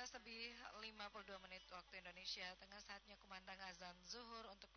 11 lebih 52 menit waktu Indonesia Tengah, saatnya kumandang azan zuhur untuk